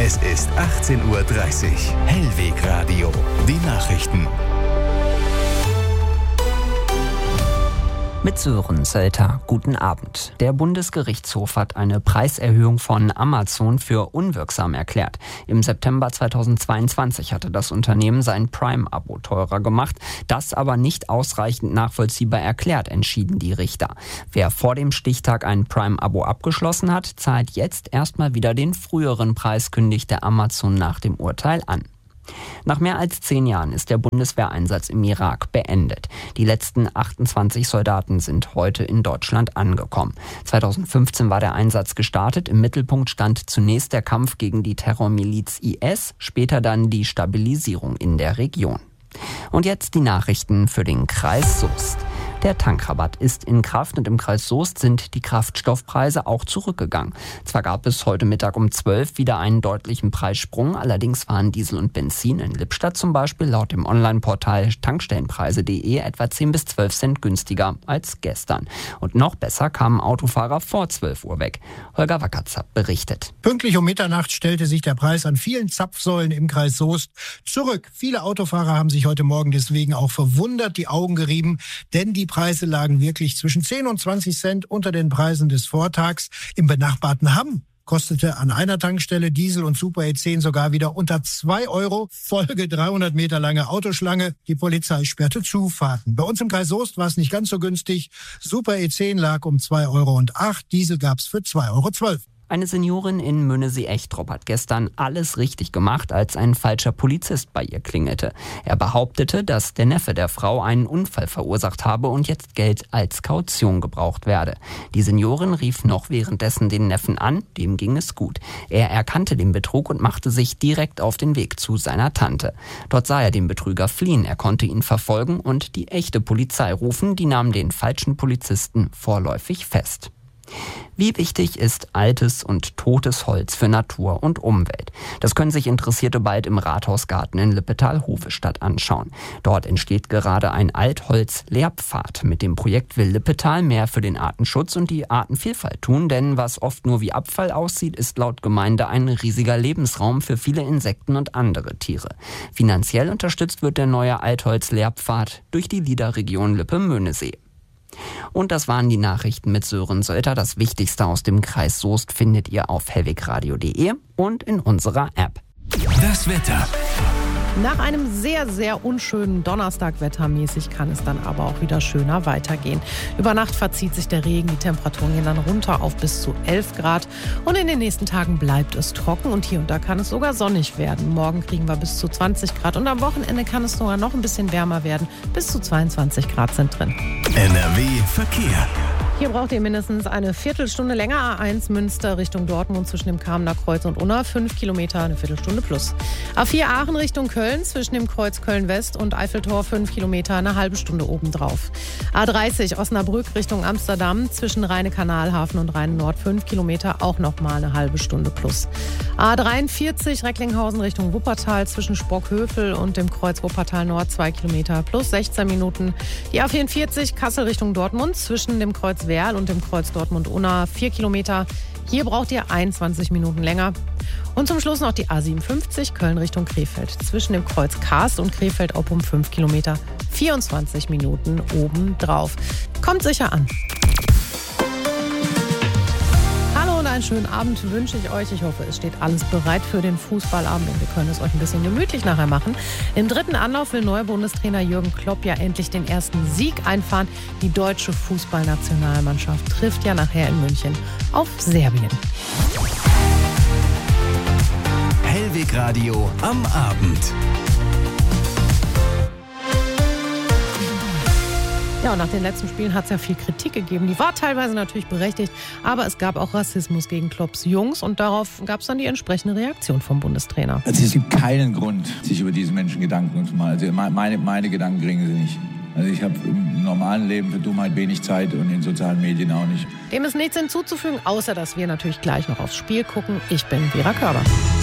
Es ist 18:30 Uhr. Hellweg Radio. Die Nachrichten. Mit Sören Sölter, guten Abend. Der Bundesgerichtshof hat eine Preiserhöhung von Amazon für unwirksam erklärt. Im September 2022 hatte das Unternehmen sein Prime-Abo teurer gemacht, das aber nicht ausreichend nachvollziehbar erklärt, entschieden die Richter. Wer vor dem Stichtag ein Prime-Abo abgeschlossen hat, zahlt jetzt erstmal wieder den früheren Preis, kündigte Amazon nach dem Urteil an. Nach mehr als 10 Jahren ist der Bundeswehreinsatz im Irak beendet. Die letzten 28 Soldaten sind heute in Deutschland angekommen. 2015 war der Einsatz gestartet. Im Mittelpunkt stand zunächst der Kampf gegen die Terrormiliz IS, später dann die Stabilisierung in der Region. Und jetzt die Nachrichten für den Kreis Soest. Der Tankrabatt ist in Kraft und im Kreis Soest sind die Kraftstoffpreise auch zurückgegangen. Zwar gab es heute Mittag um 12 wieder einen deutlichen Preissprung, allerdings waren Diesel und Benzin in Lippstadt zum Beispiel laut dem Online-Portal tankstellenpreise.de etwa 10 bis 12 Cent günstiger als gestern. Und noch besser kamen Autofahrer vor 12 Uhr weg. Holger Wackerzapp berichtet. Pünktlich um Mitternacht stellte sich der Preis an vielen Zapfsäulen im Kreis Soest zurück. Viele Autofahrer haben sich heute Morgen deswegen auch verwundert die Augen gerieben, denn die Preise lagen wirklich zwischen 10 und 20 Cent unter den Preisen des Vortags. Im benachbarten Hamm kostete an einer Tankstelle Diesel und Super E10 sogar wieder unter 2 Euro. Folge 300 Meter lange Autoschlange. Die Polizei sperrte Zufahrten. Bei uns im Kreis Soest war es nicht ganz so günstig. Super E10 lag um 2,08 Euro. Diesel gab's für 2,12 Euro. Eine Seniorin in Mönnesee-Echtrup hat gestern alles richtig gemacht, als ein falscher Polizist bei ihr klingelte. Er behauptete, dass der Neffe der Frau einen Unfall verursacht habe und jetzt Geld als Kaution gebraucht werde. Die Seniorin rief noch währenddessen den Neffen an, dem ging es gut. Er erkannte den Betrug und machte sich direkt auf den Weg zu seiner Tante. Dort sah er den Betrüger fliehen, er konnte ihn verfolgen und die echte Polizei rufen, die nahm den falschen Polizisten vorläufig fest. Wie wichtig ist altes und totes Holz für Natur und Umwelt? Das können sich Interessierte bald im Rathausgarten in Lippetal-Hovestadt anschauen. Dort entsteht gerade ein Altholz-Lehrpfad. Mit dem Projekt will Lippetal mehr für den Artenschutz und die Artenvielfalt tun, denn was oft nur wie Abfall aussieht, ist laut Gemeinde ein riesiger Lebensraum für viele Insekten und andere Tiere. Finanziell unterstützt wird der neue Altholz-Lehrpfad durch die LIDA-Region Lippe-Möhnesee. Und das waren die Nachrichten mit Sören Sölter. Das Wichtigste aus dem Kreis Soest findet ihr auf hellwegradio.de und in unserer App. Das Wetter. Nach einem sehr, sehr unschönen Donnerstag wettermäßig kann es dann aber auch wieder schöner weitergehen. Über Nacht verzieht sich der Regen, die Temperaturen gehen dann runter auf bis zu 11 Grad. Und in den nächsten Tagen bleibt es trocken und hier und da kann es sogar sonnig werden. Morgen kriegen wir bis zu 20 Grad und am Wochenende kann es sogar noch ein bisschen wärmer werden. Bis zu 22 Grad sind drin. NRW Verkehr. Hier braucht ihr mindestens eine Viertelstunde länger. A1 Münster Richtung Dortmund zwischen dem Kamener Kreuz und Unna. 5 Kilometer, eine Viertelstunde plus. A4 Aachen Richtung Köln zwischen dem Kreuz Köln-West und Eiffeltor 5 Kilometer, eine halbe Stunde obendrauf. A30 Osnabrück Richtung Amsterdam zwischen Rheine-Kanalhafen und Rhein-Nord 5 Kilometer, auch nochmal eine halbe Stunde plus. A43 Recklinghausen Richtung Wuppertal zwischen Sprockhövel und dem Kreuz Wuppertal Nord 2 Kilometer plus 16 Minuten. Die A44 Kassel Richtung Dortmund zwischen dem Kreuz Werl und dem Kreuz Dortmund-Unna 4 Kilometer. Hier braucht ihr 21 Minuten länger. Und zum Schluss noch die A57 Köln Richtung Krefeld. Zwischen dem Kreuz Karst und Krefeld-Oppum 5 Kilometer. 24 Minuten obendrauf. Kommt sicher an. Hallo und einen schönen Abend wünsche ich euch. Ich hoffe, es steht alles bereit für den Fußballabend und wir können es euch ein bisschen gemütlich nachher machen. Im dritten Anlauf will neuer Bundestrainer Jürgen Klopp ja endlich den ersten Sieg einfahren. Die deutsche Fußballnationalmannschaft trifft ja nachher in München auf Serbien. Hellweg Radio am Abend. Ja, und nach den letzten Spielen hat es ja viel Kritik gegeben. Die war teilweise natürlich berechtigt, aber es gab auch Rassismus gegen Klopps Jungs und darauf gab es dann die entsprechende Reaktion vom Bundestrainer. Also es gibt keinen Grund, sich über diese Menschen Gedanken zu machen. Also meine Gedanken kriegen sie nicht. Also ich habe im normalen Leben für Dummheit wenig Zeit und in sozialen Medien auch nicht. Dem ist nichts hinzuzufügen, außer dass wir natürlich gleich noch aufs Spiel gucken. Ich bin Vera Körber.